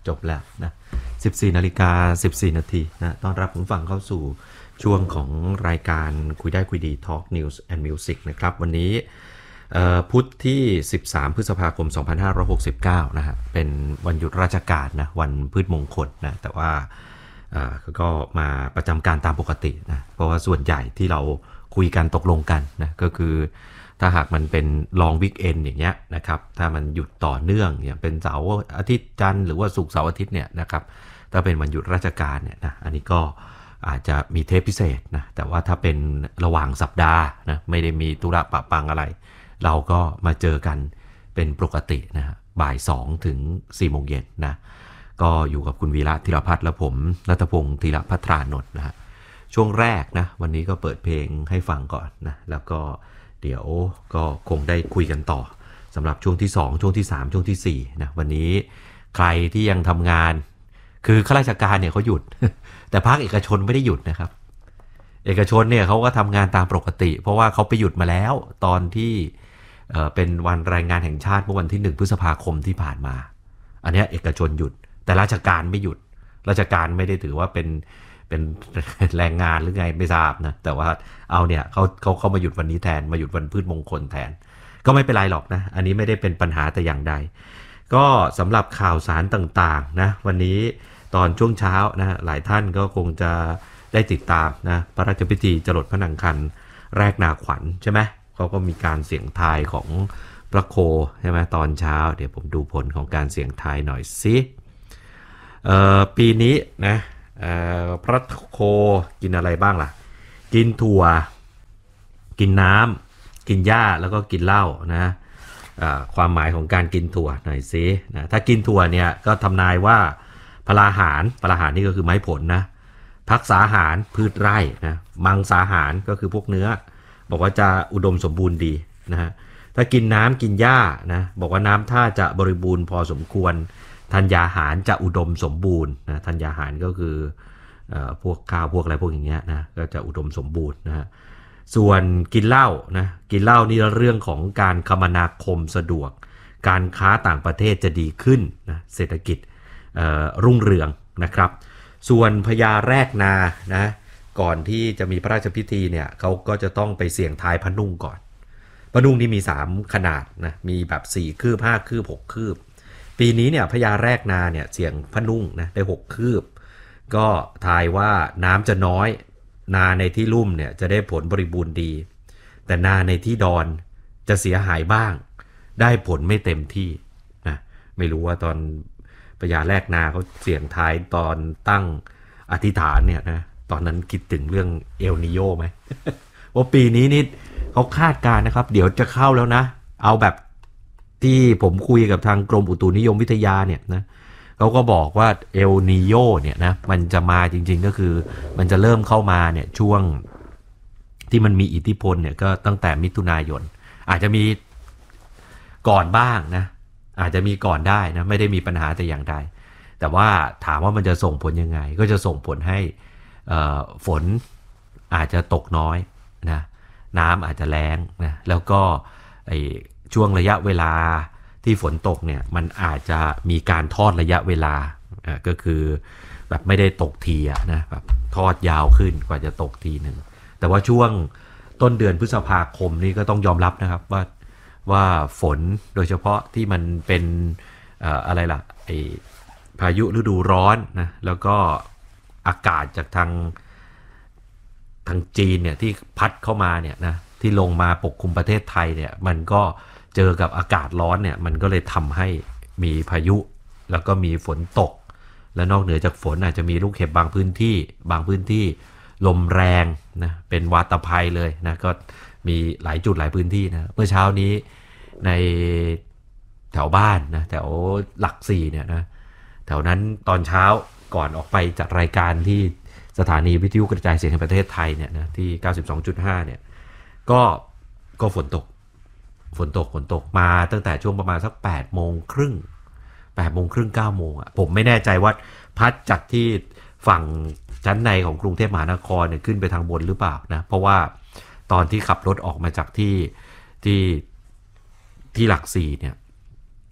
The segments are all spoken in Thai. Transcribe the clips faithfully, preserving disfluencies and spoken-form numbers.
จบแล้วนะสิบสี่นาฬิกาสิบสี่นาทีนะต้อนรับผู้ฟังเข้าสู่ช่วงของรายการคุยได้คุยดี Talk News and Music นะครับวันนี้พุธที่สิบสามพฤษภาคมสองพันห้าร้อยหกสิบเก้านะฮะเป็นวันหยุดราชการนะวันพืชมงคลนะแต่ว่าก็มาประจำการตามปกตินะเพราะว่าส่วนใหญ่ที่เราคุยกันตกลงกันนะก็คือถ้าหากมันเป็นลองวิกเอนด์อย่างเงี้ยนะครับถ้ามันหยุดต่อเนื่องอย่างเป็นเสาร์อาทิตย์จันทร์หรือว่าศุกร์เสาร์อาทิตย์เนี่ยนะครับถ้าเป็นวันหยุดราชการเนี่ยนะอันนี้ก็อาจจะมีเทปพิเศษนะแต่ว่าถ้าเป็นระหว่างสัปดาห์นะไม่ได้มีธุระปะปังอะไรเราก็มาเจอกันเป็นปกตินะบ่ายสองถึงสี่โมงเย็นนะก็อยู่กับคุณวีระธีรพัฒน์และผมณัฐพงศ์ธีรภัทรานนท์นะฮะช่วงแรกนะวันนี้ก็เปิดเพลงให้ฟังก่อนนะแล้วก็เดี๋ยวก็คงได้คุยกันต่อสำหรับช่วงที่สองช่วงที่สามช่วงที่สี่นะวันนี้ใครที่ยังทำงานคือข้าราชการเนี่ยเขาหยุด แต่ภาคเอกชนไม่ได้หยุดนะครับเอกชนเนี่ยเขาก็ทำงานตามปกติเพราะว่าเขาไปหยุดมาแล้วตอนที่เอ่อเป็นวันแรงงานแห่งชาติเมื่อวันที่หนึ่งพฤษภาคมที่ผ่านมาอันนี้เอกชนหยุดแต่ราชการไม่หยุดราชการไม่ได้ถือว่าเป็นเป็นแรงงานหรือไงไม่ทราบนะแต่ว่าเอาเนี่ยเขาเขาเขามาหยุดวันนี้แทนมาหยุดวันพืชมงคลแทนก็ไม่เป็นไรหรอกนะอันนี้ไม่ได้เป็นปัญหาแต่อย่างใดก็สำหรับข่าวสารต่างๆนะวันนี้ตอนช่วงเช้านะหลายท่านก็คงจะได้ติดตามนะพระราชพิธีจรดพระนางคันแรกนาขวัญใช่ไหมเขาก็มีการเสี่ยงทายของพระโคใช่ไหมตอนเช้าเดี๋ยวผมดูผลของการเสี่ยงทายหน่อยสิเอ่อปีนี้นะพระโคกินอะไรบ้างล่ะกินถั่วกินน้ำกินหญ้าแล้วก็กินเหล้านะความหมายของการกินถั่วหน่อยสินะถ้ากินถั่วเนี่ยก็ทำนายว่าพลาหารพลาหารนี่ก็คือไม้ผลนะภักษาหารพืชไร่นะมังสาหารก็คือพวกเนื้อบอกว่าจะอุดมสมบูรณ์ดีนะฮะถ้ากินน้ำกินหญ้านะบอกว่าน้ำท่าจะบริบูรณ์พอสมควรธัญญาหารจะอุดมสมบูรณ์นะธัญญาหารก็คือเอ่อพวกข้าวพวกอะไรพวกอย่างเงี้ยนะก็จะอุดมสมบูรณ์นะฮะส่วนกินเหล้านะกินเหล้านี่เรื่องของการคมนาคมสะดวกการค้าต่างประเทศจะดีขึ้นนะเศรษฐกิจเอ่อรุ่งเรืองนะครับส่วนพญาแรกนานะก่อนที่จะมีพระราชพิธีเนี่ยเขาก็จะต้องไปเสี่ยงทายพระนุ่งก่อนพระนุ่งนี่มีสามขนาดนะมีแบบสี่คืบห้าคืบหกคืบปีนี้เนี่ยพญาแรกนาเนี่ยเสี่ยงพระนุ่งนะได้หกคืบก็ทายว่าน้ำจะน้อยนาในที่ลุ่มเนี่ยจะได้ผลบริบูรณ์ดีแต่นาในที่ดอนจะเสียหายบ้างได้ผลไม่เต็มที่นะไม่รู้ว่าตอนพญาแรกนาเขาเสี่ยงทายตอนตั้งอธิษฐานเนี่ยนะตอนนั้นคิดถึงเรื่องเอลนิโยไหม ว่าปีนี้นี่เขาคาดการณ์นะครับเดี๋ยวจะเข้าแล้วนะเอาแบบที่ผมคุยกับทางกรมอุตุนิยมวิทยาเนี่ยนะเขาก็บอกว่าเอลนีโยเนี่ยนะมันจะมาจริงๆก็คือมันจะเริ่มเข้ามาเนี่ยช่วงที่มันมีอิทธิพลเนี่ยก็ตั้งแต่มิถุนายนอาจจะมีก่อนบ้างนะอาจจะมีก่อนได้นะไม่ได้มีปัญหาแต่อย่างใดแต่ว่าถามว่ามันจะส่งผลยังไงก็จะส่งผลให้ฝนอาจจะตกน้อยนะน้ำอาจจะแล้งนะแล้วก็ไอ้ช่วงระยะเวลาที่ฝนตกเนี่ยมันอาจจะมีการทอดระยะเวลาอ่าก็คือแบบไม่ได้ตกทีอะนะแบบทอดยาวขึ้นกว่าจะตกทีหนึ่งแต่ว่าช่วงต้นเดือนพฤษภาคมนี่ก็ต้องยอมรับนะครับว่าว่าฝนโดยเฉพาะที่มันเป็นเอ่ออะไรล่ะไอ้พายุฤดูร้อนนะแล้วก็อากาศจากทางทางจีนเนี่ยที่พัดเข้ามาเนี่ยนะที่ลงมาปกคลุมประเทศไทยเนี่ยมันก็เจอกับอากาศร้อนเนี่ยมันก็เลยทำให้มีพายุแล้วก็มีฝนตกและนอกเหนือจากฝนอาจจะมีลูกเห็บบางพื้นที่บางพื้นที่ลมแรงนะเป็นวาตภัยเลยนะก็มีหลายจุดหลายพื้นที่นะเมื่อเช้านี้ในแถวบ้านนะแถวหลักสี่เนี่ยนะแถวนั้นตอนเช้าก่อนออกไปจัดรายการที่สถานีวิทยุกระจายเสียงแห่งประเทศไทยเนี่ยนะที่ เก้าสิบสองจุดห้า เนี่ยก็ก็ฝนตกฝนตกฝนตกมาตั้งแต่ช่วงประมาณสักแปดโมงครึ่งแปดโมงครึ่งเก้าโมงอ่ะผมไม่แน่ใจว่าพัดจากที่ฝั่งชั้นในของกรุงเทพมหานครเนี่ยขึ้นไปทางบนหรือเปล่านะเพราะว่าตอนที่ขับรถออกมาจากที่ที่ที่หลักสี่เนี่ย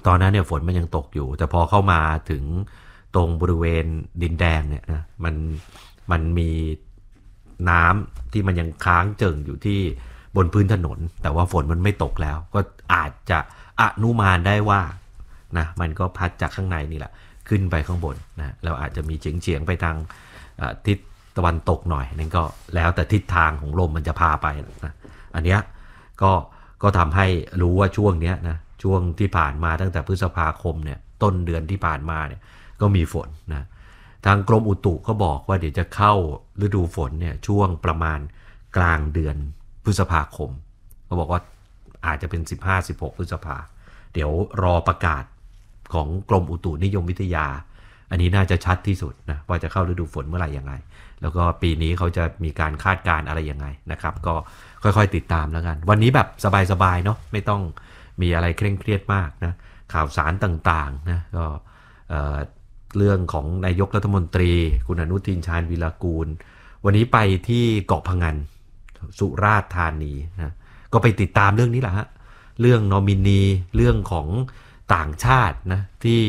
ตอนนั้นเนี่ยฝนมันยังตกอยู่แต่พอเข้ามาถึงตรงบริเวณดินแดงเนี่ยนะมันมันมีน้ำที่มันยังค้างเจิ่งอยู่ที่บนพื้นถนนแต่ว่าฝนมันไม่ตกแล้วก็อาจจะอนุมานได้ว่านะมันก็พัดจากข้างในนี่แหละขึ้นไปข้างบนนะแล้วอาจจะมีเฉียงๆไปทางทิศตะวันตกหน่อยนั่นก็แล้วแต่ทิศทางของลมมันจะพาไปนะอันเนี้ยก็ก็ทำให้รู้ว่าช่วงเนี้ยนะช่วงที่ผ่านมาตั้งแต่พฤษภาคมเนี่ยต้นเดือนที่ผ่านมาเนี่ยก็มีฝนนะทางกรมอุตุก็บอกว่าเดี๋ยวจะเข้าฤดูฝนเนี่ยช่วงประมาณกลางเดือนพฤษภาคมเขาบอกว่าอาจจะเป็น สิบห้าสิบหก พฤษภาเดี๋ยวรอประกาศของกรมอุตุนิยมวิทยาอันนี้น่าจะชัดที่สุดนะว่าจะเข้าฤดูฝนเมื่อไหร่ยังไงแล้วก็ปีนี้เขาจะมีการคาดการณ์อะไรยังไงนะครับก็ค่อยๆติดตามแล้วกันวันนี้แบบสบายๆเนาะไม่ต้องมีอะไรเคร่งเครียดมากนะข่าวสารต่างๆนะก็เอ่อเรื่องของนายกรัฐมนตรีคุณอนุทินชาญวีรกูลวันนี้ไปที่เกาะพะงันสุราษฎร์ธานีนะก็ไปติดตามเรื่องนี้แหละฮะเรื่องนอมินีเรื่องของต่างชาตินะที่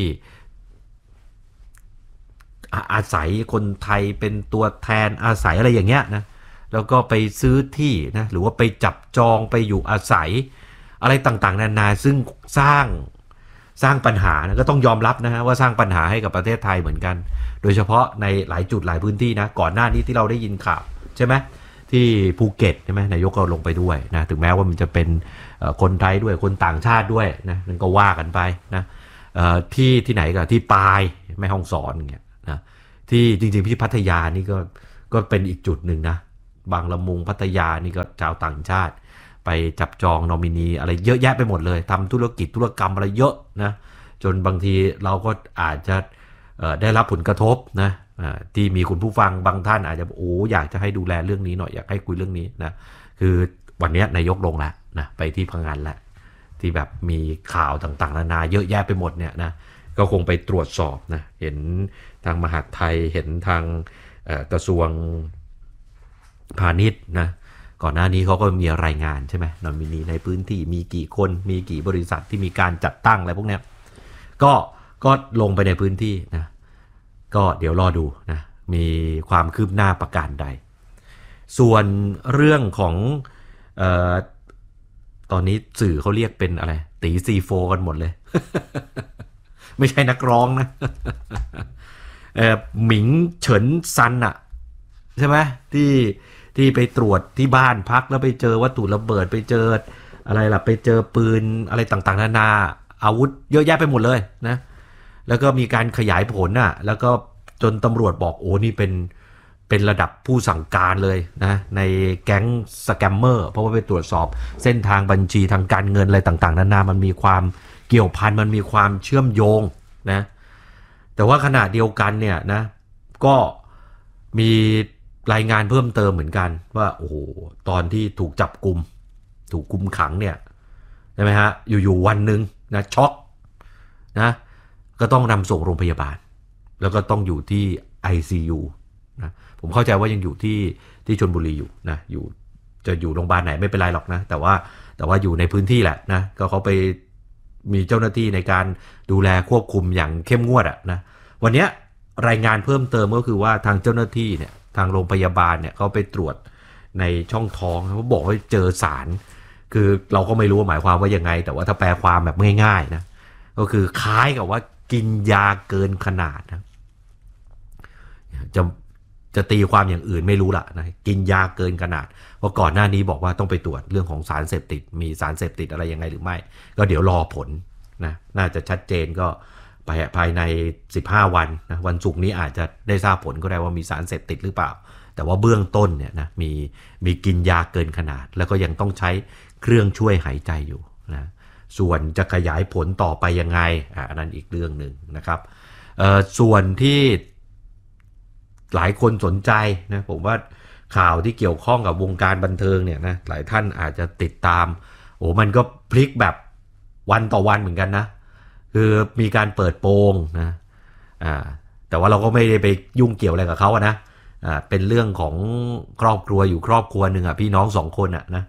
อาศัยคนไทยเป็นตัวแทนอาศัยอะไรอย่างเงี้ยนะแล้วก็ไปซื้อที่นะหรือว่าไปจับจองไปอยู่อาศัยอะไรต่างๆนานาซึ่งสร้างสร้างปัญหานะก็ต้องยอมรับนะฮะว่าสร้างปัญหาให้กับประเทศไทยเหมือนกันโดยเฉพาะในหลายจุดหลายพื้นที่นะก่อนหน้านี้ที่เราได้ยินข่าวใช่ไหมที่ภูเก็ตใช่ไหมนายกก็ลงไปด้วยนะถึงแม้ว่ามันจะเป็นคนไทยด้วยคนต่างชาติด้วยนะนั่นก็ว่ากันไปนะที่ที่ไหนก็ที่ปายแม่ฮ่องสอนอย่างเงี้ยนะที่จริงๆที่พัทยานี่ก็ก็เป็นอีกจุดหนึ่งนะบางละมุงพัทยานี่ก็ชาวต่างชาติไปจับจองนอมินีอะไรเยอะแยะไปหมดเลยทำธุรกิจธุรกรรมอะไรเยอะนะจนบางทีเราก็อาจจะได้รับผลกระทบนะที่มีคุณผู้ฟังบางท่านอาจจะโอ้อยากจะให้ดูแลเรื่องนี้หน่อยอยากให้คุยเรื่องนี้นะคือวันนี้นายกลงแล้วนะไปที่พังงานแล้วที่แบบมีข่าวต่างๆนานาเยอะแยะไปหมดเนี่ยนะก็คงไปตรวจสอบนะเห็นทางมหาดไทยเห็นทางกระทรวงพาณิชย์นะก่อนหน้านี้เขาก็มีรายงานใช่ไหมนอมินีในพื้นที่มีกี่คนมีกี่บริษัทที่มีการจัดตั้งอะไรพวกเนี้ยก็ก็ลงไปในพื้นที่นะก็เดี๋ยวรอดูนะมีความคืบหน้าประการใดส่วนเรื่องของเอ่อตอนนี้สื่อเขาเรียกเป็นอะไรตีซีโฟกันหมดเลย ไม่ใช่นักร้องนะ เอ่อหมิงเฉินซันอะใช่ไหมที่ที่ไปตรวจที่บ้านพักแล้วไปเจอวัตถุระเบิดไปเจออะไรล่ะไปเจอปืนอะไรต่างๆนานาอาวุธเยอะแยะไปหมดเลยนะแล้วก็มีการขยายผลน่ะแล้วก็จนตำรวจบอกโอ้นี่เป็นเป็นระดับผู้สั่งการเลยนะในแก๊งสแกมเมอร์เพราะว่าไปตรวจสอบเส้นทางบัญชีทางการเงินอะไรต่างๆนานามันมีความเกี่ยวพันมันมีความเชื่อมโยงนะแต่ว่าขณะเดียวกันเนี่ยนะก็มีรายงานเพิ่มเติมเหมือนกันว่าโอ้โหตอนที่ถูกจับกุมถูกกุมขังเนี่ยใช่ไหมฮะอยู่ๆวันหนึ่งนะช็อกนะก็ต้องนำส่งโรงพยาบาลแล้วก็ต้องอยู่ที่ ไอ ซี ยู นะผมเข้าใจว่ายังอยู่ที่ที่ชลบุรีอยู่นะอยู่จะอยู่โรงพยาบาลไหนไม่เป็นไรหรอกนะแต่ว่าแต่ว่าอยู่ในพื้นที่แหละนะก็เขาไปมีเจ้าหน้าที่ในการดูแลควบคุมอย่างเข้มงวดอ่ะนะวันนี้รายงานเพิ่มเติมก็คือว่าทางเจ้าหน้าที่เนี่ยทางโรงพยาบาลเนี่ยเขาไปตรวจในช่องท้องเขาบอกว่าเจอสารคือเราก็ไม่รู้ว่าหมายความว่ายังไงแต่ว่าถ้าแปลความแบบง่ายๆนะก็คือคล้ายกับว่ากินยาเกินขนาดนะจะจะตีความอย่างอื่นไม่รู้ละนะกินยาเกินขนาดเพราะก่อนหน้านี้บอกว่าต้องไปตรวจเรื่องของสารเสพติดมีสารเสพติดอะไรยังไงหรือไม่ก็เดี๋ยวรอผลนะน่าจะชัดเจนก็ไปภายในสิบห้าวันนะวันศุกร์นี้อาจจะได้ทราบผลก็ได้ว่ามีสารเสพติดหรือเปล่าแต่ว่าเบื้องต้นเนี่ยนะมีมีกินยาเกินขนาดแล้วก็ยังต้องใช้เครื่องช่วยหายใจอยู่นะส่วนจะขยายผลต่อไปยังไงอ่ะอันนั้นอีกเรื่องหนึ่งนะครับเอ่อส่วนที่หลายคนสนใจนะผมว่าข่าวที่เกี่ยวข้องกับวงการบันเทิงเนี่ยนะหลายท่านอาจจะติดตามโอ้มันก็พลิกแบบวันต่อวันเหมือนกันนะคือมีการเปิดโปงนะอ่าแต่ว่าเราก็ไม่ได้ไปยุ่งเกี่ยวอะไรกับเขาอะนะอ่าเป็นเรื่องของครอบครัวอยู่ครอบครัวหนึ่งอ่ะพี่น้องสองคนอ่ะนะ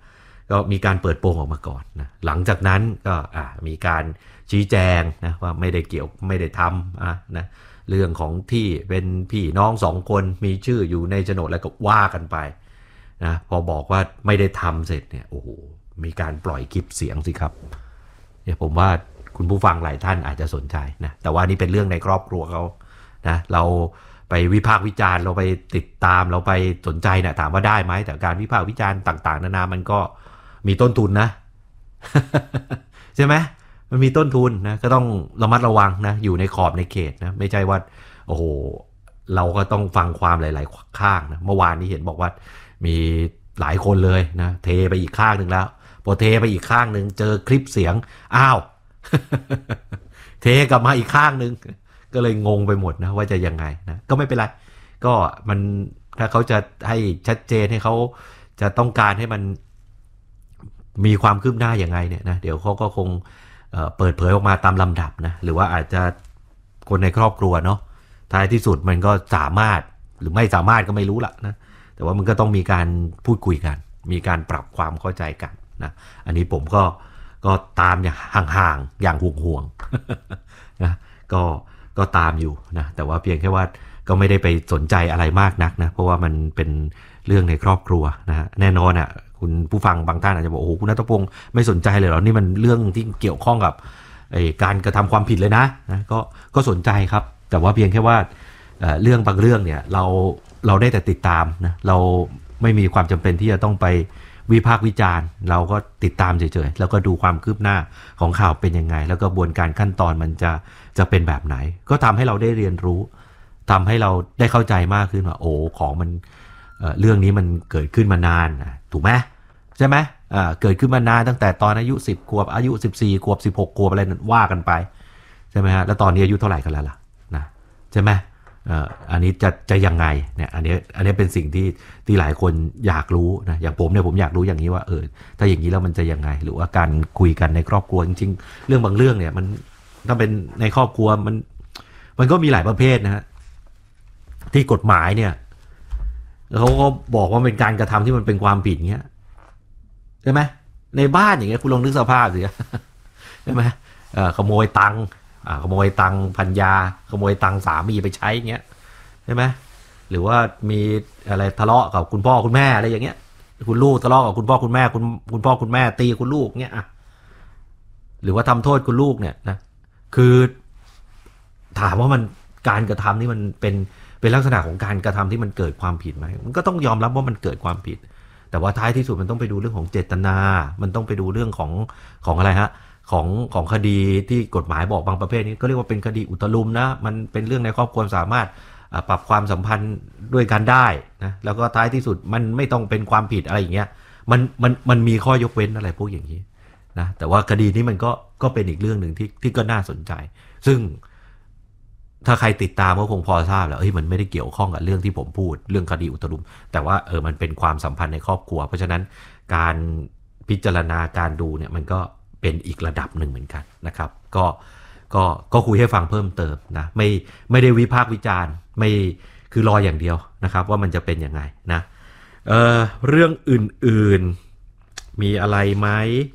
ก็มีการเปิดโปงออกมาก่อนนะหลังจากนั้นก็อ่ามีการชี้แจงนะว่าไม่ได้เกี่ยวไม่ได้ทำอ่ะนะเรื่องของที่เป็นพี่น้องสองคนมีชื่ออยู่ในโฉนดแล้วก็ว่ากันไปนะพอบอกว่าไม่ได้ทำเสร็จเนี่ยโอ้โหมีการปล่อยคลิปเสียงสิครับเนี่ยผมว่าคุณผู้ฟังหลายท่านอาจจะสนใจนะแต่ว่านี่เป็นเรื่องในครอบครัวเขานะเราไปวิพากษ์วิจารณ์เราไปติดตามเราไปสนใจเนี่ยถามว่าได้ไหมแต่การวิพากษ์วิจารณ์ต่างๆนานามันก็มีต้นทุนนะ ใช่ไหมมันมีต้นทุนนะก็ต้องระมัดระวังนะอยู่ในขอบในเขตนะไม่ใช่ว่าโอ้โหเราก็ต้องฟังความหลายๆข้างนะเมื่อวานนี้เห็นบอกว่ามีหลายคนเลยนะเทไปอีกข้างหนึ่งแล้วพอเทไปอีกข้างหนึ่งเจอคลิปเสียงอ้าว เทกลับมาอีกข้างหนึ่งก็เลยงงไปหมดนะว่าจะยังไงนะก็ไม่เป็นไรก็มันถ้าเขาจะให้ชัดเจนให้เขาจะต้องการให้มันมีความคืบหน้าอย่างไงเนี่ยนะเดี๋ยวเขาก็คงเอ่อเปิดเผยออกมาตามลำดับนะหรือว่าอาจจะคนในครอบครัวเนาะท้ายที่สุดมันก็สามารถหรือไม่สามารถก็ไม่รู้ละนะแต่ว่ามันก็ต้องมีการพูดคุยกันมีการปรับความเข้าใจกันนะอันนี้ผมก็ก็ตามอย่างห่างๆอย่างห่วงๆนะก็ก็ตามอยู่นะแต่ว่าเพียงแค่ว่าก็ไม่ได้ไปสนใจอะไรมากนักนะเพราะว่ามันเป็นเรื่องในครอบครัวนะแน่นอนอ่ะคุณผู้ฟังบางท่านอาจจะบอกโอ้โหคุณณัฐพงศ์ไม่สนใจเลยเหรอนี่มันเรื่องที่เกี่ยวข้องกับการกระทำความผิดเลยนะนะก็ก็สนใจครับแต่ว่าเพียงแค่ว่า เอ่อเรื่องบางเรื่องเนี่ยเราเราได้แต่ติดตามนะเราไม่มีความจำเป็นที่จะต้องไปวิพากษ์วิจารณ์เราก็ติดตามเฉยๆแล้วก็ดูความคืบหน้าของข่าวเป็นยังไงแล้วกระบวนการขั้นตอนมันจะจะเป็นแบบไหนก็ทำให้เราได้เรียนรู้ทำให้เราได้เข้าใจมากขึ้นว่าโอ้ของมัน เอ่อเรื่องนี้มันเกิดขึ้นมานานถูกไหมใช่ไหมอ่าเกิดขึ้นมานานตั้งแต่ตอนอายุสิบขวบอายุสิบสี่ขวบสิบหกขวบอะไรนั่นว่ากันไปใช่ไหมฮะแล้วตอนนี้อายุเท่าไหร่กันแล้วล่ะนะใช่ไหมเอ่ออันนี้จะจะยังไงเนี่ยอันนี้อันนี้เป็นสิ่งที่ที่หลายคนอยากรู้นะอย่างผมเนี่ยผมอยากรู้อย่างนี้ว่าเออถ้าอย่างนี้แล้วมันจะยังไงหรือว่าการคุยกันในครอบครัวจริงๆเรื่องบางเรื่องเนี่ยมันถ้าเป็นในครอบครัวมันมันก็มีหลายประเภทนะฮะที่กฎหมายเนี่ยเขาก็บอกว่าเป็นการกระทำที่มันเป็นความผิดเงี้ยใช่ไหมในบ้านอย่างเงี้ยคุณลองนึกสภาพสิใช่ไหมเอ่อขโมยตังค์อ่าขโมยตังค์พันยาขโมยตังค์สามีไปใช้เงี้ยใช่ไหมหรือว่ามีอะไรทะเลาะกับคุณพ่อคุณแม่อะไรอย่างเงี้ยคุณลูกทะเลาะกับคุณพ่อคุณแม่คุณคุณพ่อคุณแม่ตีคุณลูกเงี้ยอ่ะหรือว่าทำโทษคุณลูกเนี่ยนะคือถามว่ามันการกระทำนี่มันเป็นเป็นลักษณะของการกระทำที่มันเกิดความผิดไหมมันก็ต้องยอมรับว่ามันเกิดความผิดแต่ว่าท้ายที่สุดมันต้องไปดูเรื่องของเจตนามันต้องไปดูเรื่องของของอะไรฮะของของคดีที่กฎหมายบอกบางประเภทนี้ก็เรียกว่าเป็นคดีอุตลุมนะมันเป็นเรื่องในครอบครัวสามารถปรับความสัมพันธ์ด้วยกันได้นะแล้วก็ท้ายที่สุดมันไม่ต้องเป็นความผิดอะไรอย่างเงี้ยมันมันมันมีข้อยกเว้นอะไรพวกอย่างนี้นะแต่ว่าคดีนี้มันก็ก็เป็นอีกเรื่องหนึ่งที่ที่ก็น่าสนใจซึ่งถ้าใครติดตามก็คงพอทราบแล้วเอ้ยมันไม่ได้เกี่ยวข้องกับเรื่องที่ผมพูดเรื่องคดีอุตลุมแต่ว่าเออมันเป็นความสัมพันธ์ในครอบครัวเพราะฉะนั้นการพิจารณาการดูเนี่ยมันก็เป็นอีกระดับหนึ่งเหมือนกันนะครับก็ก็ก็คุยให้ฟังเพิ่มเติมนะไม่ไม่ได้วิพากษ์วิจารณ์ไม่คือรออย่างเดียวนะครับว่ามันจะเป็นยังไงนะเอ่อเรื่องอื่นๆมีอะไรไหม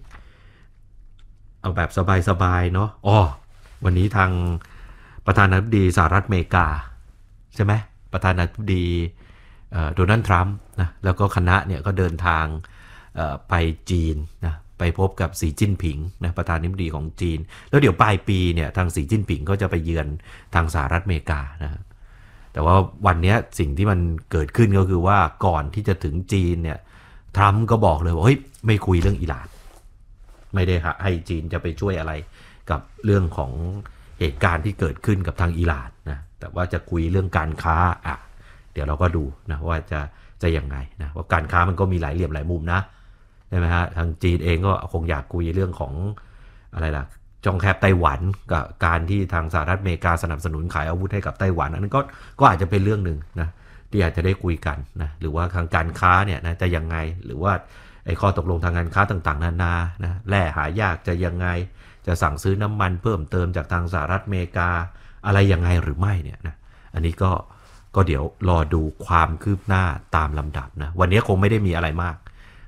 เอาแบบสบายๆเนาะอ๋อวันนี้ทางประธานาธิบดีสหรัฐอเมริกาใช่ไหมประธานาธิบดีโดนัลด์ทรัมป์นะแล้วก็คณะเนี่ยก็เดินทางไปจีนนะไปพบกับสีจิ้นผิงนะประธานาธิบดีของจีนแล้วเดี๋ยวปลายปีเนี่ยทางสีจิ้นผิงก็จะไปเยือนทางสหรัฐอเมริกานะแต่ว่าวันนี้สิ่งที่มันเกิดขึ้นก็คือว่าก่อนที่จะถึงจีนเนี่ยทรัมป์ก็บอกเลยว่าเฮ้ยไม่คุยเรื่องอิหร่านไม่ได้ให้จีนจะไปช่วยอะไรกับเรื่องของเหตุการณ์ที่เกิดขึ้นกับทางอิหร่านนะแต่ว่าจะคุยเรื่องการค้าอ่ะเดี๋ยวเราก็ดูนะว่าจะจะยังไงนะว่าการค้ามันก็มีหลายเหลี่ยมหลายมุมนะใช่ไหมฮะทางจีนเองก็คงอยากคุยเรื่องของอะไรล่ะช่องแคบไต้หวันกับการที่ทางสหรัฐอเมริกาสนับสนุนขายอาวุธให้กับไต้หวันอันนั้นก็ก็อาจจะเป็นเรื่องหนึ่งนะที่อาจจะได้คุยกันนะหรือว่าทางการค้าเนี่ยนะจะยังไงหรือว่าไอ้ข้อตกลงทางการค้าต่างๆนานานะแร่หายากจะยังไงจะสั่งซื้อน้ำมันเพิ่มเติมจากทางสหรัฐอเมริกาอะไรยังไงหรือไม่เนี่ยนะอันนี้ก็ก็เดี๋ยวรอดูความคืบหน้าตามลำดับนะวันนี้คงไม่ได้มีอะไรมาก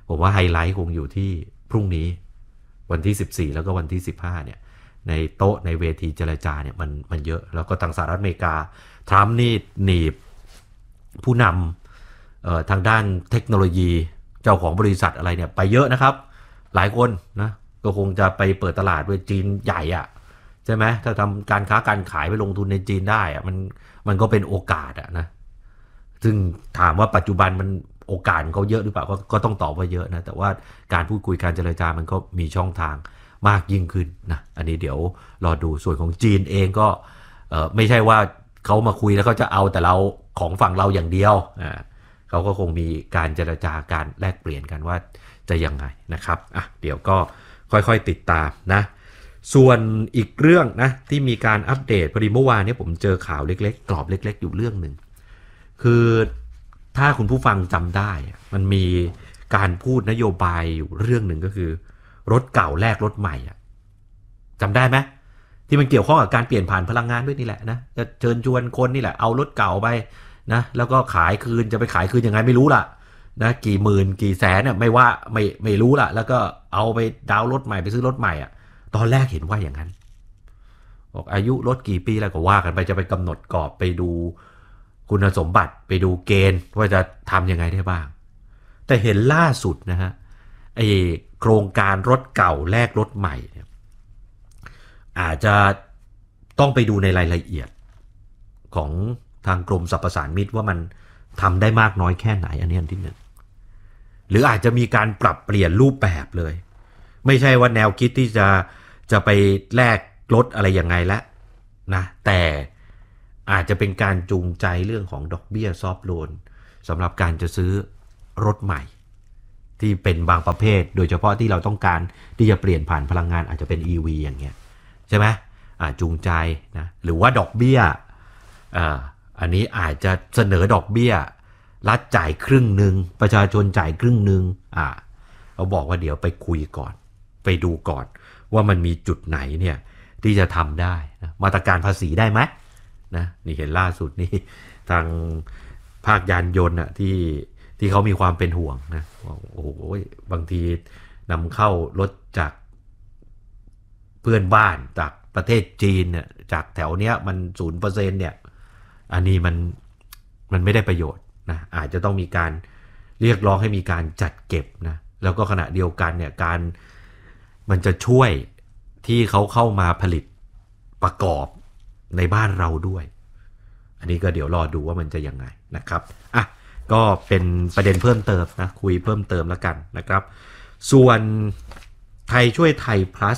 ผมว่าไฮไลท์คงอยู่ที่พรุ่งนี้วันที่สิบสี่แล้วก็วันที่สิบห้าเนี่ยในโต๊ะในเวทีเจรจาเนี่ยมันมันเยอะแล้วก็ทางสหรัฐอเมริกาทรัมป์นี่หนีบผู้นำทางด้านเทคโนโลยีเจ้าของบริษัทอะไรเนี่ยไปเยอะนะครับหลายคนนะก็คงจะไปเปิดตลาดด้วยจีนใหญ่อะใช่ไหมถ้าทำการค้าการขายไปลงทุนในจีนได้อะมันมันก็เป็นโอกาสอะนะซึ่งถามว่าปัจจุบันมันโอกาสเขาเยอะหรือเปล่าก็ก็ต้องตอบว่าเยอะนะแต่ว่าการพูดคุยการเจรจามันก็มีช่องทางมากยิ่งขึ้นนะอันนี้เดี๋ยวรอดูส่วนของจีนเองก็เออไม่ใช่ว่าเขามาคุยแล้วเขาจะเอาแต่เราของฝั่งเราอย่างเดียวอ่าเขาก็คงมีการเจรจาการแลกเปลี่ยนกันว่าจะยังไงนะครับอ่ะเดี๋ยวก็ค่อยๆติดตามนะส่วนอีกเรื่องนะที่มีการอัปเดตพอดีเมื่อวานนี้ผมเจอข่าวเล็กๆกรอบเล็กๆอยู่เรื่องหนึ่งคือถ้าคุณผู้ฟังจำได้มันมีการพูดนโยบายอยู่เรื่องหนึ่งก็คือรถเก่าแลกรถใหม่อ่ะจำได้ไหมที่มันเกี่ยวข้องกับการเปลี่ยนผ่านพลังงานด้วยนี่แหละนะจะเชิญชวนคนนี่แหละเอารถเก่าไปนะแล้วก็ขายคืนจะไปขายคืนยังไงไม่รู้ล่ะนะกี่หมื่นกี่แสนเนี่ยไม่ว่าไม่ไม่รู้ล่ะแล้วก็เอาไปดาวน์รถใหม่ไปซื้อรถใหม่อ่ะตอนแรกเห็นว่าอย่างนั้นบอกอายุรถกี่ปีแล้วก็ว่ากันไปจะไปกำหนดกรอบไปดูคุณสมบัติไปดูเกณฑ์ว่าจะทำยังไงได้บ้างแต่เห็นล่าสุดนะฮะไอโครงการรถเก่าแลกรถใหม่เนี่ยอาจจะต้องไปดูในรายละเอียดของทางกรมสรรพสานมิตว่ามันทำได้มากน้อยแค่ไหนอันนี้อันที่หนึ่งหรืออาจจะมีการปรับเปลี่ยนรูปแบบเลยไม่ใช่ว่าแนวคิดที่จะจะไปแลกรถอะไรยังไงแล้วนะแต่อาจจะเป็นการจูงใจเรื่องของดอกเบี้ยซอฟท์โลนสำหรับการจะซื้อรถใหม่ที่เป็นบางประเภทโดยเฉพาะที่เราต้องการที่จะเปลี่ยนผ่านพลังงานอาจจะเป็น อี วี อย่างเงี้ยใช่ไหมอ่าจูงใจนะหรือว่าดอกเบี้ยอ่าอันนี้อาจจะเสนอดอกเบี้ยรัฐจ่ายครึ่งหนึ่งประชาชนจ่ายครึ่งหนึ่งอ่าเขาบอกว่าเดี๋ยวไปคุยก่อนไปดูก่อนว่ามันมีจุดไหนเนี่ยที่จะทำได้นะมาตรการภาษีได้ไหมนะนี่เห็นล่าสุดนี่ทางภาคยานยนต์อะที่ที่เขามีความเป็นห่วงนะโอ้โหบางทีนำเข้ารถจากเพื่อนบ้านจากประเทศจีนเนี่ยจากแถวเนี้ยมัน ศูนย์เปอร์เซ็นต์ เนี่ยอันนี้มันมันไม่ได้ประโยชน์นะอาจจะต้องมีการเรียกร้องให้มีการจัดเก็บนะแล้วก็ขณะเดียวกันเนี่ยการมันจะช่วยที่เขาเข้ามาผลิตประกอบในบ้านเราด้วยอันนี้ก็เดี๋ยวรอดูว่ามันจะยังไงนะครับอ่ะก็เป็นประเด็นเพิ่มเติมนะคุยเพิ่มเติมแล้วกันนะครับส่วนไทยช่วยไทย plus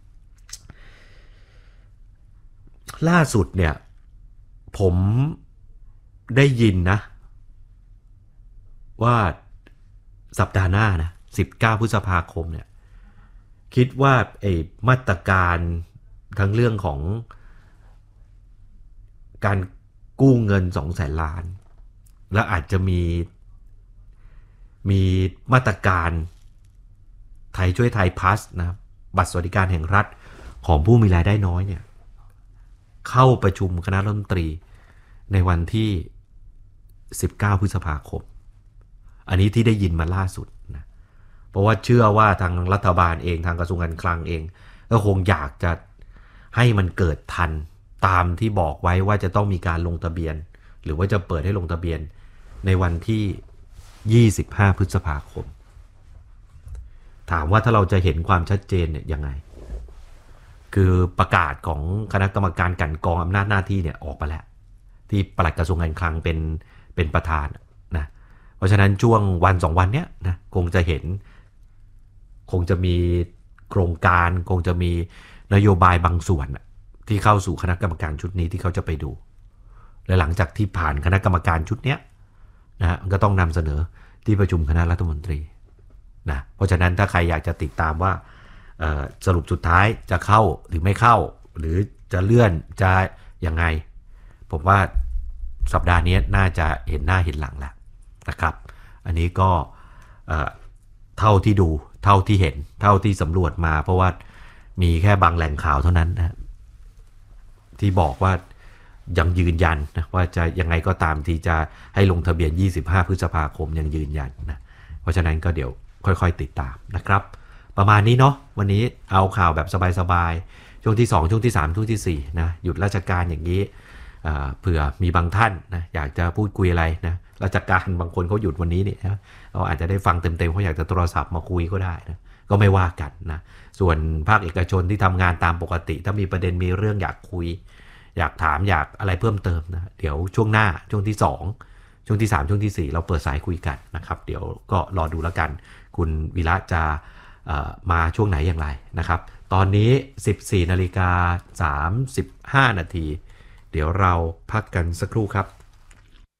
ล่าสุดเนี่ยผมได้ยินนะว่าสัปดาห์หน้านะสิบเก้าพฤษภาคมเนี่ยคิดว่าไอ้มาตรการทั้งเรื่องของการกู้เงิน สองแสน ล้านและอาจจะมีมีมาตรการไทยช่วยไทย plus นะบัตรสวัสดิการแห่งรัฐของผู้มีรายได้น้อยเนี่ยเข้าประชุมคณะรัฐมนตรีในวันที่สิบเก้าพฤษภาคมอันนี้ที่ได้ยินมาล่าสุดนะเพราะว่าเชื่อว่าทางรัฐบาลเองทางกระทรวงการคลังเองก็คงอยากจะให้มันเกิดทันตามที่บอกไว้ว่าจะต้องมีการลงทะเบียนหรือว่าจะเปิดให้ลงทะเบียนในวันที่ยี่สิบห้าพฤษภาคมถามว่าถ้าเราจะเห็นความชัดเจนเนี่ยยังไงคือประกาศของคณะกรรมการกลั่นกรองอำนาจหน้าที่เนี่ยออกมาแล้วที่ปลัดกระทรวงการคลังเป็นเป็นประธานนะเพราะฉะนั้นช่วงวันสองวันเนี้ยนะคงจะเห็นคงจะมีโครงการคงจะมีนโยบายบางส่วนที่เข้าสู่คณะกรรมการชุดนี้ที่เขาจะไปดูและหลังจากที่ผ่านคณะกรรมการชุดเนี้ยนะฮะมันก็ต้องนำเสนอที่ประชุมคณะรัฐมนตรีนะเพราะฉะนั้นถ้าใครอยากจะติดตามว่าสรุปสุดท้ายจะเข้าหรือไม่เข้าหรือจะเลื่อนจะยังไงผมว่าสัปดาห์นี้น่าจะเห็นหน้าเห็นหลังแล้วนะครับอันนี้ก็เท่าที่ดูเท่าที่เห็นเท่าที่สำรวจมาเพราะว่ามีแค่บางแหล่งข่าวเท่านั้นนะที่บอกว่ายังยืนยันนะว่าจะยังไงก็ตามที่จะให้ลงทะเบียนยี่สิบห้าพฤษภาคมยังยืนยันนะเพราะฉะนั้นก็เดี๋ยวค่อยๆติดตามนะครับประมาณนี้เนาะวันนี้เอาข่าวแบบสบายๆช่วงที่สองช่วงที่สามช่วงที่สี่นะหยุดราชการอย่างนี้เผื่อมีบางท่านนะอยากจะพูดคุยอะไรนะราชการบางคนเขาหยุดวันนี้เนี่ยนะเราอาจจะได้ฟังเต็มๆเขาอยากจะโทรศัพท์มาคุยก็ได้นะก็ไม่ว่ากันนะส่วนภาคเอกชนที่ทำงานตามปกติถ้ามีประเด็นมีเรื่องอยากคุยอยากถามอยากอะไรเพิ่มเติมนะเดี๋ยวช่วงหน้าช่วงที่สองช่วงที่สามช่วงที่สี่เราเปิดสายคุยกันนะครับเดี๋ยวก็รอดูแล้วกันคุณวิระจะมาช่วงไหนอย่างไรนะครับตอนนี้ สิบสี่นาฬิกาสามสิบห้านาทีเดี๋ยวเราพักกันสักครู่ครับ